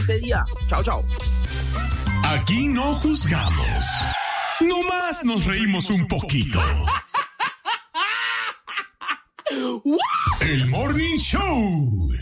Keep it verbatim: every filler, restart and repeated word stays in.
día. Chao, chao. Aquí no juzgamos. Nomás nos reímos un poquito. El Morning Show.